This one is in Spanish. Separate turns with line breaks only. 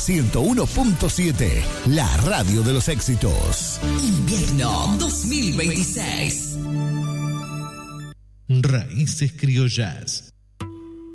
101.7, la radio de los éxitos.
Invierno 2026.
Raíces criollas.